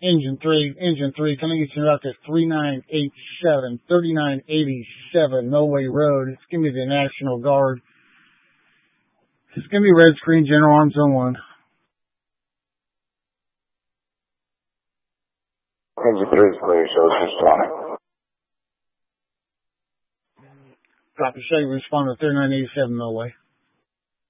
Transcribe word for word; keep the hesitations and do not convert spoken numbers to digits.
Engine three, engine three, coming at you up to three nine eight seven, thirty-nine eighty-seven, Millway Road. It's going to be the National Guard. It's going to be red screen, General Arms on one. Engine three is clear, shows responding. Copy, show you respond to thirty-nine eighty-seven, Millway.